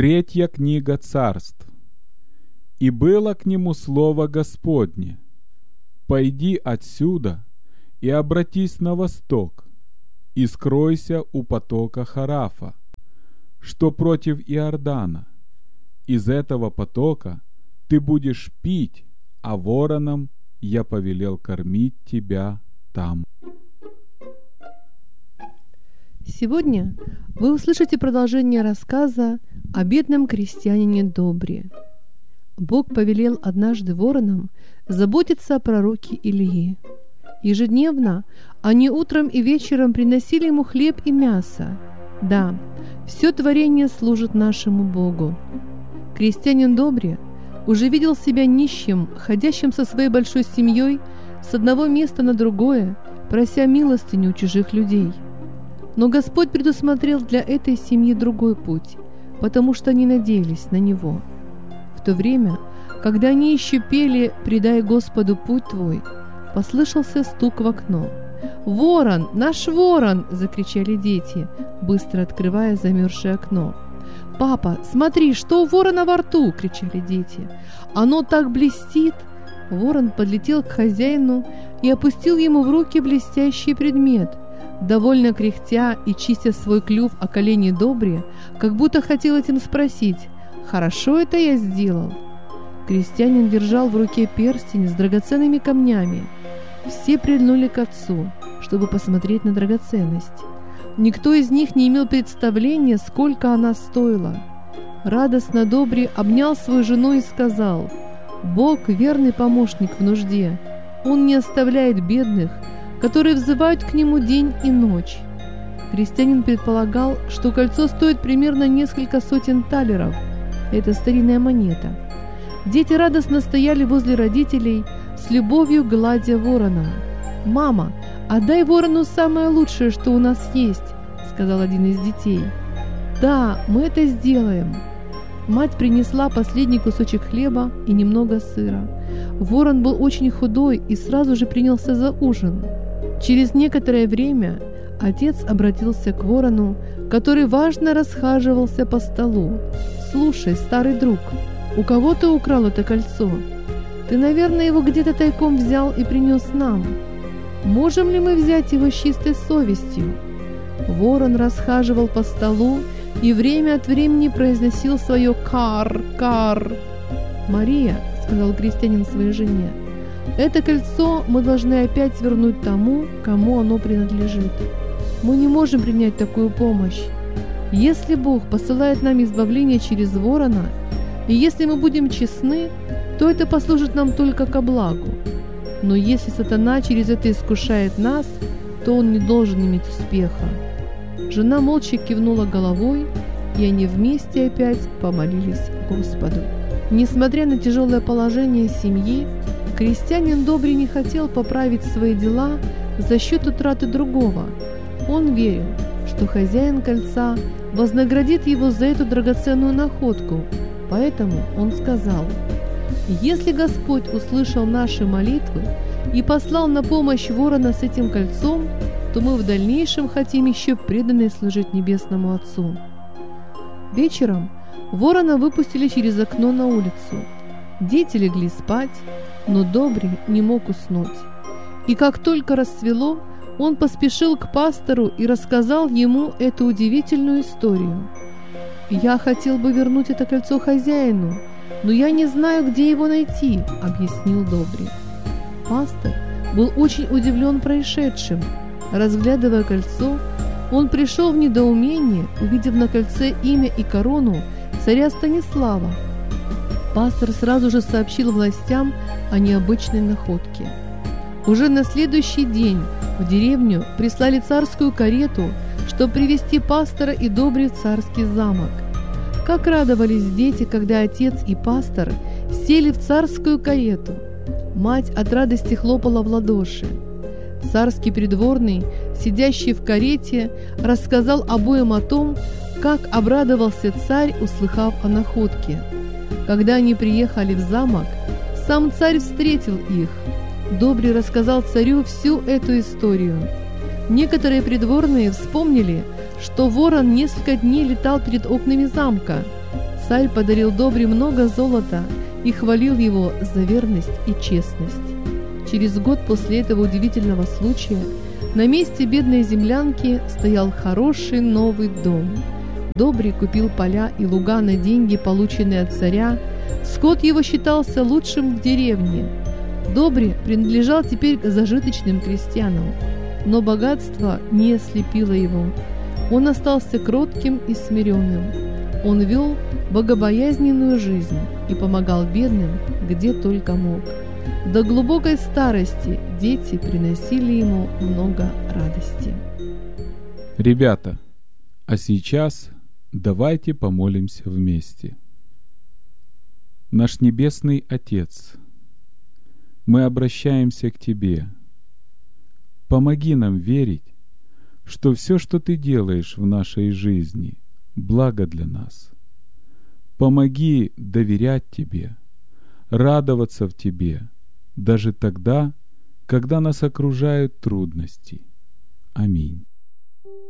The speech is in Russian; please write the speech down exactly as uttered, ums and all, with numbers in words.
Третья книга Царств. «И было к нему слово Господне: пойди отсюда и обратись на восток, и скройся у потока Харафа, что против Иордана. Из этого потока ты будешь пить, а воронам я повелел кормить тебя там». Сегодня вы услышите продолжение рассказа о бедном крестьянине Добре. Бог повелел однажды воронам заботиться о пророке Илии. Ежедневно они утром и вечером приносили ему хлеб и мясо. Да, все творение служит нашему Богу. Крестьянин Добре уже видел себя нищим, ходящим со своей большой семьей с одного места на другое, прося милостыню у чужих людей. Но Господь предусмотрел для этой семьи другой путь, потому что они надеялись на Него. В то время, когда они еще пели «Предай Господу путь твой», послышался стук в окно. «Ворон! Наш ворон!» – закричали дети, быстро открывая замерзшее окно. «Папа, смотри, что у ворона во рту!» – кричали дети. «Оно так блестит!» Ворон подлетел к хозяину и опустил ему в руки блестящий предмет. Довольно кряхтя и чистя свой клюв о колени Добре, как будто хотел этим спросить: «Хорошо это я сделал?» Крестьянин держал в руке перстень с драгоценными камнями. Все прильнули к отцу, чтобы посмотреть на драгоценность. Никто из них не имел представления, сколько она стоила. Радостно Добре обнял свою жену и сказал: «Бог — верный помощник в нужде. Он не оставляет бедных, которые взывают к нему день и ночь». Крестьянин предполагал, что кольцо стоит примерно несколько сотен талеров. Это старинная монета. Дети радостно стояли возле родителей, с любовью гладя ворона. «Мама, отдай ворону самое лучшее, что у нас есть», — сказал один из детей. «Да, мы это сделаем». Мать принесла последний кусочек хлеба и немного сыра. Ворон был очень худой и сразу же принялся за ужин. Через некоторое время отец обратился к ворону, который важно расхаживался по столу. «Слушай, старый друг, у кого ты украл это кольцо? Ты, наверное, его где-то тайком взял и принес нам. Можем ли мы взять его с чистой совестью?» Ворон расхаживал по столу и время от времени произносил свое «кар, кар». «Мария», — сказал крестьянин своей жене, — «это кольцо мы должны опять вернуть тому, кому оно принадлежит. Мы не можем принять такую помощь. Если Бог посылает нам избавление через ворона, и если мы будем честны, то это послужит нам только ко благу. Но если сатана через это искушает нас, то он не должен иметь успеха». Жена молча кивнула головой, и они вместе опять помолились Господу. Несмотря на тяжелое положение семьи, крестьянин Добре не хотел поправить свои дела за счет утраты другого. Он верил, что хозяин кольца вознаградит его за эту драгоценную находку, поэтому он сказал: «Если Господь услышал наши молитвы и послал на помощь ворона с этим кольцом, то мы в дальнейшем хотим еще преданно служить Небесному Отцу». Вечером ворона выпустили через окно на улицу. Дети легли спать, но Добре не мог уснуть. И как только рассвело, он поспешил к пастору и рассказал ему эту удивительную историю. «Я хотел бы вернуть это кольцо хозяину, но я не знаю, где его найти», — объяснил Добре. Пастор был очень удивлен происшедшим. Разглядывая кольцо, он пришел в недоумение, увидев на кольце имя и корону царя Станислава. Пастор сразу же сообщил властям о необычной находке. Уже на следующий день в деревню прислали царскую карету, чтобы привезти пастора и Добре в царский замок. Как радовались дети, когда отец и пастор сели в царскую карету. Мать от радости хлопала в ладоши. Царский придворный, сидящий в карете, рассказал обоим о том, как обрадовался царь, услыхав о находке. Когда они приехали в замок, сам царь встретил их. Добре рассказал царю всю эту историю. Некоторые придворные вспомнили, что ворон несколько дней летал перед окнами замка. Царь подарил Добре много золота и хвалил его за верность и честность. Через год после этого удивительного случая на месте бедной землянки стоял хороший новый дом. Добрый купил поля и луга на деньги, полученные от царя. Скот его считался лучшим в деревне. Добрый принадлежал теперь к зажиточным крестьянам, но богатство не ослепило его. Он остался кротким и смиренным. Он вел богобоязненную жизнь и помогал бедным, где только мог. До глубокой старости дети приносили ему много радости. Ребята, а сейчас давайте помолимся вместе. Наш Небесный Отец, мы обращаемся к Тебе. Помоги нам верить, что все, что Ты делаешь в нашей жизни, благо для нас. Помоги доверять Тебе, радоваться в Тебе, даже тогда, когда нас окружают трудности. Аминь.